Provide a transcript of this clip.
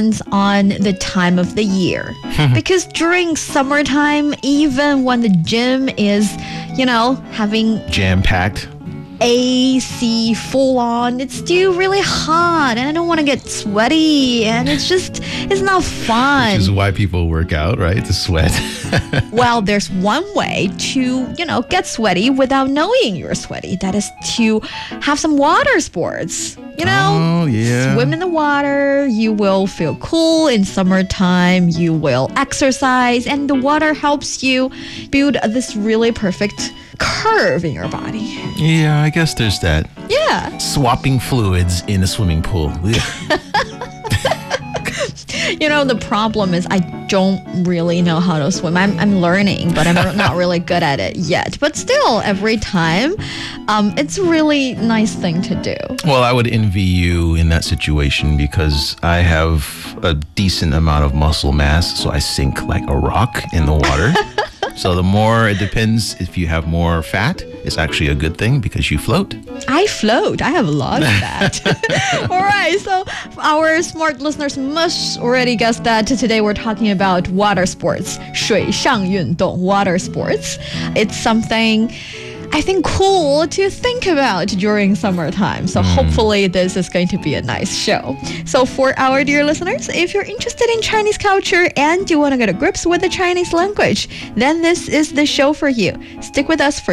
depends on the time of the year. Because during summertime, even when the gym is, having jam-packed. AC full on, it's still really hot and I don't want to get sweaty and it's not fun. Which is why people work out, right? To sweat. Well, there's one way to, get sweaty without knowing you're sweaty. That is to have some water sports. Oh, yeah. Swim in the water. You will feel cool in summertime. You will exercise and the water helps you build this really perfect curve in your body. Yeah, I guess there's that. Yeah. Swapping fluids in a swimming pool. The problem is I don't really know how to swim. I'm learning, but I'm not really good at it yet. But still, every time, it's a really nice thing to do. Well, I would envy you in that situation because I have a decent amount of muscle mass, so I sink like a rock in the water. So the more, it depends, if you have more fat, it's actually a good thing because you float. I float. I have a lot of that. All right. So our smart listeners must already guess that today we're talking about water sports. 水上运动, water sports. It's something I think cool to think about during summertime. So hopefully this is going to be a nice show. So for our dear listeners, if you're interested in Chinese culture and you want to get to grips with the Chinese language, then this is the show for you. Stick with us for